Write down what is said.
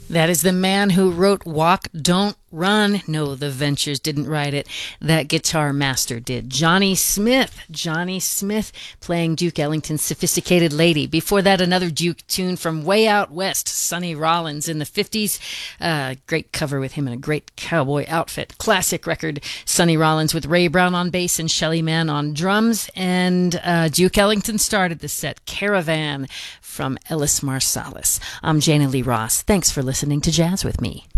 That is the man who wrote Walk, Don't Run. No, the Ventures didn't write it. That guitar master did. Johnny Smith. Johnny Smith playing Duke Ellington's Sophisticated Lady. Before that, another Duke tune from way out west, Sonny Rollins in the 50s. Great cover with him in a great cowboy outfit. Classic record, Sonny Rollins with Ray Brown on bass and Shelly Manne on drums. And Duke Ellington started the set, Caravan from Ellis Marsalis. I'm Jana Lee Ross. Thanks for listening to Jazz with Me.